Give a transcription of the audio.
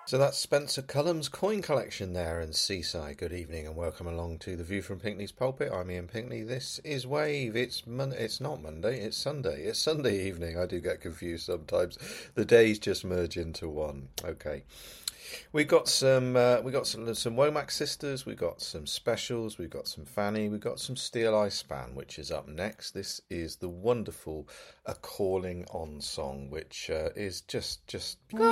So that's Spencer Cullum's coin collection there and Seaside. Good evening and welcome along to the View from Pinckney's Pulpit. I'm Ian Pinckney. This is Wave. It's not Monday. It's Sunday. It's Sunday evening. I do get confused sometimes. The days just merge into one. Okay. We got some Womack sisters. We got some specials. We got some Fanny. We got some Steel Eye Span, which is up next. This is the wonderful "A Calling On" song, which is just